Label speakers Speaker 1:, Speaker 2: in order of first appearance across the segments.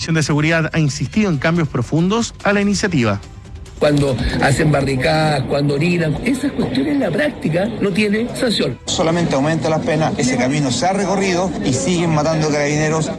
Speaker 1: Comisión de Seguridad ha insistido en cambios profundos a la iniciativa.
Speaker 2: Cuando hacen barricadas, cuando orinan, esas cuestiones en la práctica no tienen sanción.
Speaker 3: Solamente aumenta las penas, ese camino se ha recorrido y siguen matando carabineros.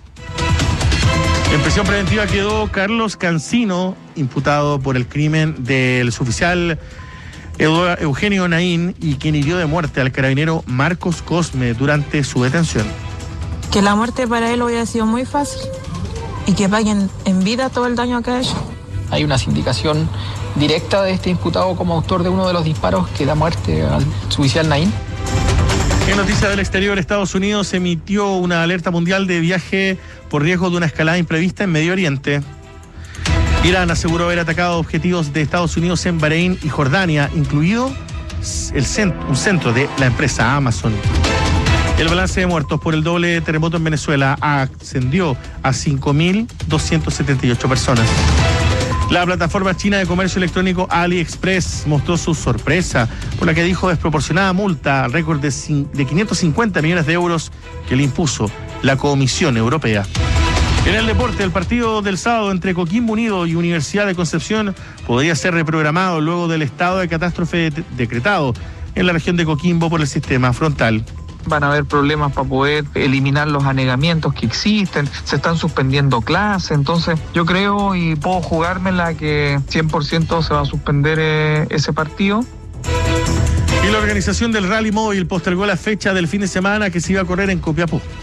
Speaker 1: En prisión preventiva quedó Carlos Cancino, imputado por el crimen del suboficial Eugenio Naín y quien hirió de muerte al carabinero Marcos Cosme durante su detención.
Speaker 4: Que la muerte para él hubiera sido muy fácil y que paguen en vida todo el daño que ha hecho.
Speaker 5: Hay una sindicación directa de este imputado como autor de uno de los disparos que da muerte al suboficial Naín.
Speaker 1: En noticias del exterior, Estados Unidos emitió una alerta mundial de viaje por riesgo de una escalada imprevista en Medio Oriente. Irán aseguró haber atacado objetivos de Estados Unidos en Bahrein y Jordania, incluido un centro de la empresa Amazon. El balance de muertos por el doble terremoto en Venezuela ascendió a 5.278 personas. La plataforma china de comercio electrónico AliExpress mostró su sorpresa por la que dijo desproporcionada multa al récord de 550 millones de euros que le impuso la Comisión Europea. En el deporte, el partido del sábado entre Coquimbo Unido y Universidad de Concepción podría ser reprogramado luego del estado de catástrofe decretado en la región de Coquimbo por el sistema frontal.
Speaker 6: Van a haber problemas para poder eliminar los anegamientos que existen, se están suspendiendo clases, entonces yo creo y puedo jugármela que 100% se va a suspender ese partido.
Speaker 1: Y la organización del Rally Móvil postergó la fecha del fin de semana que se iba a correr en Copiapó.